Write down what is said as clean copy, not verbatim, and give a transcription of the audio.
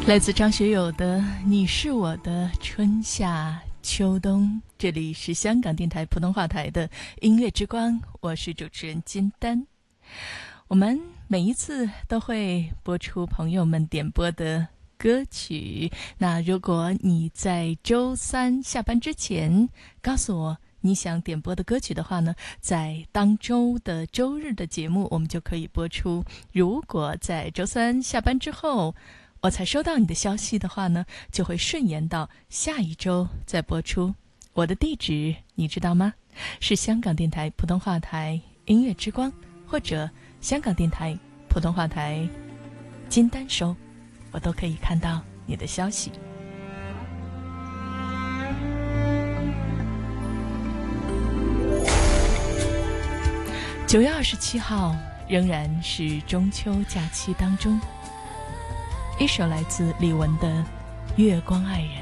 来自张学友的《你是我的春夏秋冬》，这里是香港电台普通话台的音乐之光，我是主持人金丹。我们每一次都会播出朋友们点播的歌曲，那如果你在周三下班之前告诉我你想点播的歌曲的话呢，在当周的周日的节目我们就可以播出。如果在周三下班之后我才收到你的消息的话呢，就会顺延到下一周再播出。我的地址你知道吗？是香港电台普通话台音乐之光，或者香港电台普通话台金丹收，我都可以看到你的消息。9月27号仍然是中秋假期当中，一首来自李玟的《月光爱人》。